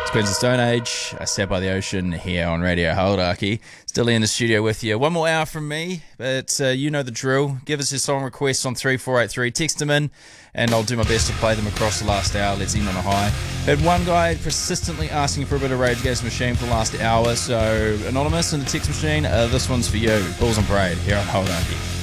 Queens of Stone Age, Sat by the Ocean here on Radio Hauraki. Still in the studio with you. One more hour from me, but you know the drill. Give us your song requests on 3483. Text them in, and I'll do my best to play them across the last hour. Let's end on a high. Had one guy persistently asking for a bit of Rage Against the Machine for the last hour, so Anonymous in the text machine, this one's for you. Bulls on Parade here on Hauraki.